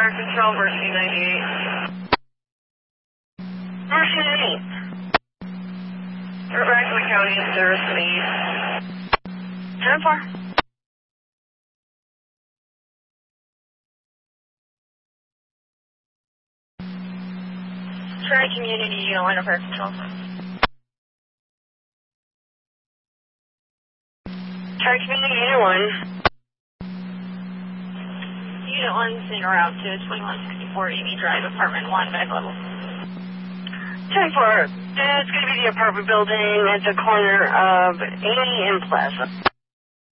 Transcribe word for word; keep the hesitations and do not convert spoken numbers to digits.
Fire Control, Mercy ninety-eight. Mercy ninety-eight. Rackham County, service to the east. ten four. Tri Community, line of Fire Control. Tri Community, Unit one. Unit one's in route to twenty-one sixty-four Amy Drive, Apartment one, back level. ten four. It's going to be the apartment building at the corner of Amy and Plaza.